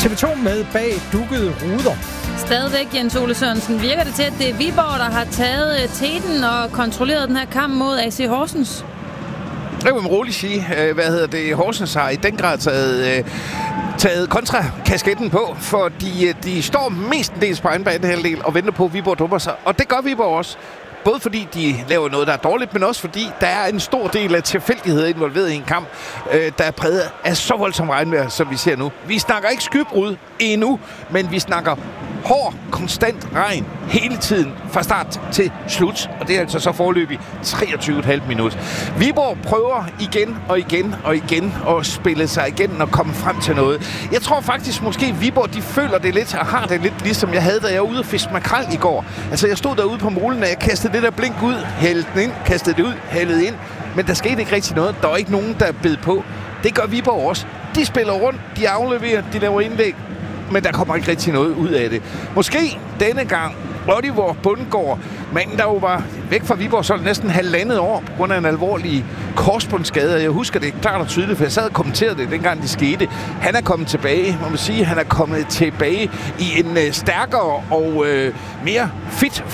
TV2 med bag dukkede ruder. Stadigvæk, Jens Ole Sørensen, virker det til, at det er Viborg, der har taget teten og kontrolleret den her kamp mod AC Horsens? Det vil man roligt sige. Horsens har i den grad taget kontrakasketten på, fordi de står mestendels på egen banehalvdel og venter på, at Viborg dummer sig. Og det gør Viborg også. Både fordi de laver noget, der er dårligt, men også fordi der er en stor del af tilfældigheder involveret i en kamp, der er præget af så voldsomt regnvejr, som vi ser nu. Vi snakker ikke skybrud endnu, men vi snakker hård, konstant regn hele tiden fra start til slut. Og det er altså så foreløbig 23,5 minutter. Viborg prøver igen og igen at spille sig igen og komme frem til noget. Jeg tror faktisk måske, Viborg de føler det lidt og har det lidt ligesom jeg havde, da jeg var ude og fiske makrel i går. Altså jeg stod derude på molen, og jeg kastede det der blink ud, hældte den ind, kastede det ud, hældede ind. Men der skete ikke rigtig noget. Der var ikke nogen, der bed på. Det gør Viborg også. De spiller rundt, de afleverer, de laver indlæg. Men der kommer ikke rigtig noget ud af det. Måske denne gang Oliver Bundgaard, manden der jo var væk fra Viborg så næsten halvandet år på grund af en alvorlig korsbåndsskade. Jeg husker det klart og tydeligt, for jeg sad og kommenterede det, dengang det skete. Han er kommet tilbage, må man sige. Han er kommet tilbage i en stærkere og mere fit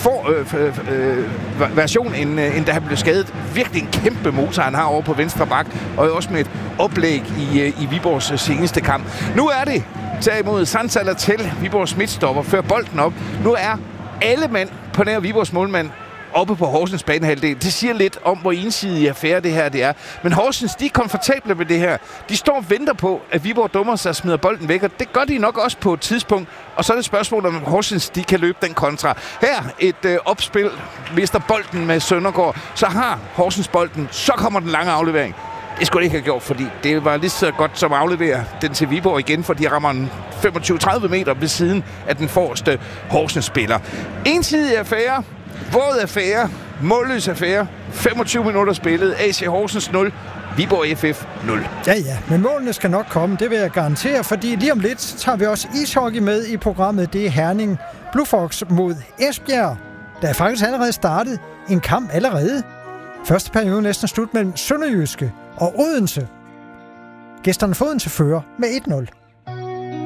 version, end da han blev skadet. Virkelig en kæmpe motor, han har over på venstre bak, og også med et oplæg i Viborgs seneste kamp. Nu er det derimod Sansaler til Viborgs midtstopper, fører bolden op. Nu er alle mand på nær Viborgs målmand oppe på Horsens banehalvdel. Det siger lidt om, hvor ensidig affære det her det er. Men Horsens, de er komfortable med det her. De står og venter på, at Viborg dummer sig og smider bolden væk, og det gør de nok også på et tidspunkt. Og så er det spørgsmål, om Horsens, de kan løbe den kontra. Her et opspil, mister bolden med Søndergaard, så har Horsens bolden, så kommer den lange aflevering. Det skulle det ikke have gjort, fordi det var lige så godt som at aflevere den til Viborg igen, for de rammer en 25-30 meter ved siden af den forreste Horsens-spiller. Ensidig affære, våd affære, målløs affære, 25 minutter spillet, AC Horsens 0, Viborg FF 0. Ja, men målene skal nok komme, det vil jeg garantere, fordi lige om lidt tager vi også ishockey med i programmet. Det er Herning Blue Fox mod Esbjerg. Der er faktisk allerede startet en kamp allerede. Første periode næsten slut mellem Sønderjyske og Odense. Gæsterne får Odense fører med 1-0.